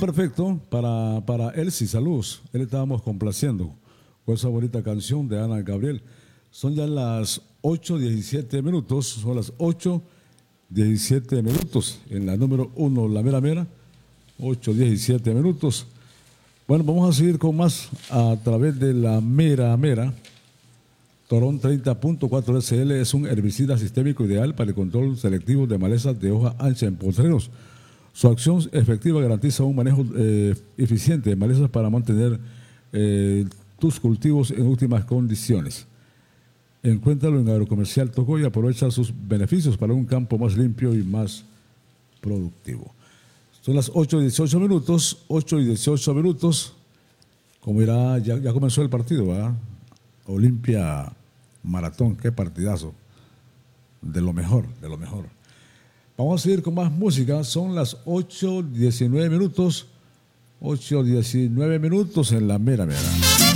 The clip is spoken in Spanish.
perfecto para Elsie, saludos. Él estábamos complaciendo con esa bonita canción de Ana Gabriel. Son ya las 8:17 minutos, son las 8:17 minutos en la número 1, la mera mera, 8:17 minutos. Bueno, vamos a seguir con más a través de la mera mera. Torón 30.4 SL es un herbicida sistémico ideal para el control selectivo de malezas de hoja ancha en potreros. Su acción efectiva garantiza un manejo eficiente de malezas para mantener tus cultivos en óptimas condiciones. Encuéntralo en Agrocomercial Toco y aprovecha sus beneficios para un campo más limpio y más productivo. Son las 8:18 minutos, 8:18 minutos. Como irá, ya comenzó el partido, ¿verdad? Olimpia Maratón, qué partidazo. De lo mejor, de lo mejor. Vamos a seguir con más música. Son las 8:19 minutos, 8:19 minutos en la mera mera.